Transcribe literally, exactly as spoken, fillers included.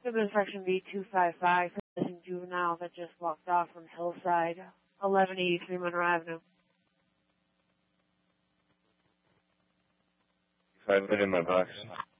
Goodman section B two five five, missing juvenile that just walked off from Hillside, eleven eighty-three Monroe Avenue. Five minute in my box.